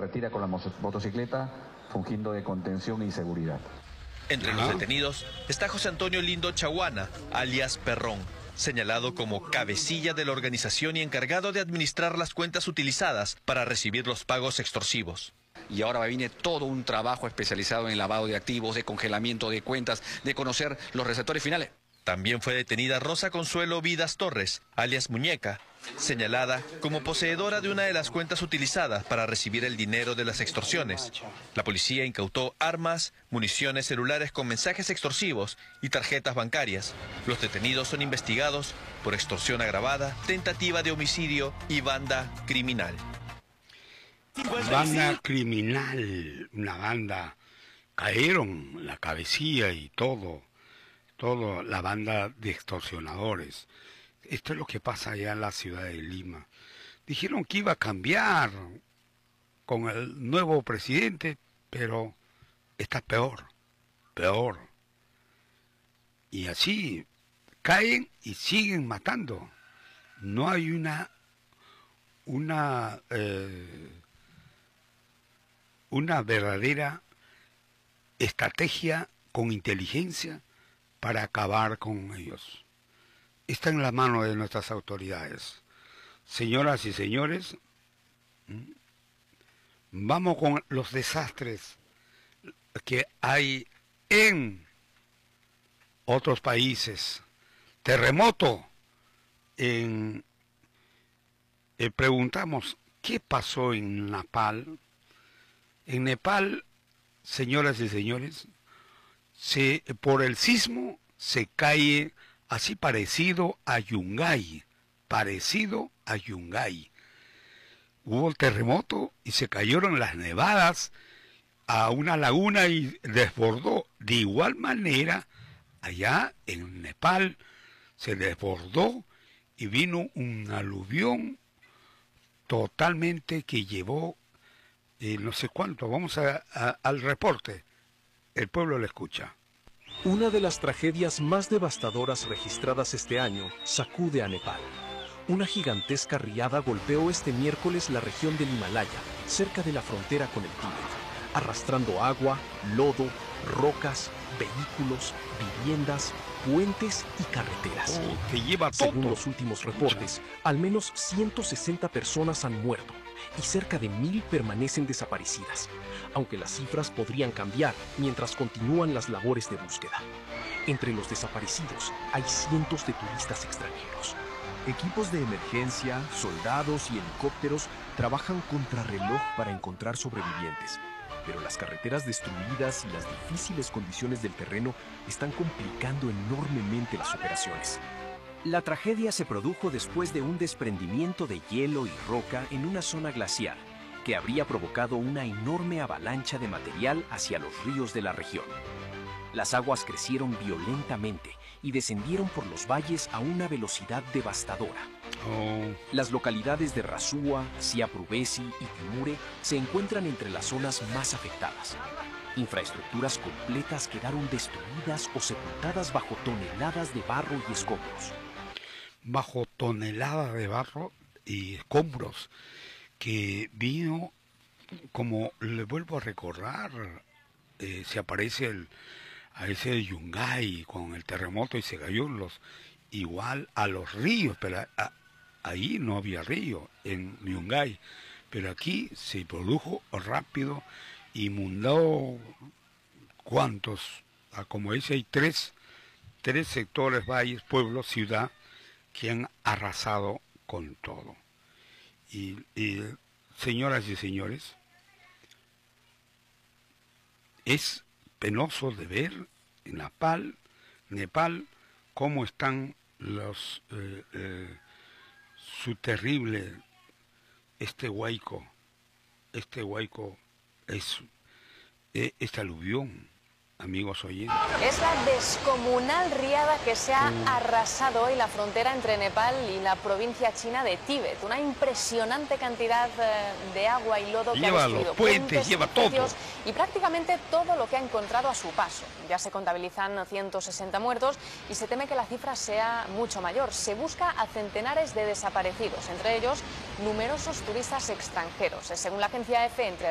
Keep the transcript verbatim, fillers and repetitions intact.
retira con la motocicleta, fungiendo de contención y seguridad. Entre los detenidos está José Antonio Lindo Chaguana, alias Perrón, señalado como cabecilla de la organización y encargado de administrar las cuentas utilizadas para recibir los pagos extorsivos. Y ahora viene todo un trabajo especializado en lavado de activos, de congelamiento de cuentas, de conocer los receptores finales. También fue detenida Rosa Consuelo Vidas Torres, alias Muñeca, señalada como poseedora de una de las cuentas utilizadas para recibir el dinero de las extorsiones. La policía incautó armas, municiones celulares con mensajes extorsivos y tarjetas bancarias. Los detenidos son investigados por extorsión agravada, tentativa de homicidio y banda criminal. Banda criminal, una banda, cayeron la cabecilla y todo, todo la banda de extorsionadores. Esto es lo que pasa allá en la ciudad de Lima. Dijeron que iba a cambiar con el nuevo presidente, pero está peor, peor. Y así caen y siguen matando. No hay una, una, eh, una verdadera estrategia con inteligencia para acabar con ellos. Está en la mano de nuestras autoridades. Señoras y señores, vamos con los desastres que hay en otros países. Terremoto. En, eh, preguntamos, ¿qué pasó en Nepal? En Nepal, señoras y señores, se, por el sismo se cae así parecido a Yungay, parecido a Yungay. Hubo el terremoto y se cayeron las nevadas a una laguna y desbordó. De igual manera, allá en Nepal se desbordó y vino un aluvión totalmente que llevó eh, no sé cuánto. Vamos a, a, al reporte. El pueblo lo escucha. Una de las tragedias más devastadoras registradas este año sacude a Nepal. Una gigantesca riada golpeó este miércoles la región del Himalaya, cerca de la frontera con el Tíbet, arrastrando agua, lodo, rocas, vehículos, viviendas, puentes y carreteras. Oh, que lleva todo. Según los últimos reportes, al menos ciento sesenta personas han muerto y cerca de mil permanecen desaparecidas, aunque las cifras podrían cambiar mientras continúan las labores de búsqueda. Entre los desaparecidos hay cientos de turistas extranjeros. Equipos de emergencia, soldados y helicópteros trabajan contrarreloj para encontrar sobrevivientes, pero las carreteras destruidas y las difíciles condiciones del terreno están complicando enormemente las operaciones. La tragedia se produjo después de un desprendimiento de hielo y roca en una zona glaciar, que habría provocado una enorme avalancha de material hacia los ríos de la región. Las aguas crecieron violentamente y descendieron por los valles a una velocidad devastadora. Oh. Las localidades de Rasúa, Siaprubesi y Timure se encuentran entre las zonas más afectadas. Infraestructuras completas quedaron destruidas o sepultadas bajo toneladas de barro y escombros. Bajo toneladas de barro y escombros, que vino, como le vuelvo a recordar, eh, se aparece el, a ese Yungay con el terremoto y se cayó los, igual a los ríos, pero a, a, ahí no había río en Yungay, pero aquí se produjo rápido, inundó, ¿cuántos? Ah, como dice, hay tres, tres sectores, valles, pueblos, ciudad, que han arrasado con todo. Y, y señoras y señores, es penoso de ver en Nepal, Nepal, cómo están los, eh, eh, su terrible, este huaico, este huaico es, eh, este aluvión, amigos oyentes. Es la descomunal riada que se ha uh. arrasado hoy la frontera entre Nepal y la provincia china de Tíbet. Una impresionante cantidad de agua y lodo que lleva ha destruido los puentes, lleva todo. Y prácticamente todo lo que ha encontrado a su paso. Ya se contabilizan ciento sesenta muertos y se teme que la cifra sea mucho mayor. Se busca a centenares de desaparecidos, entre ellos numerosos turistas extranjeros. Según la agencia E F E, entre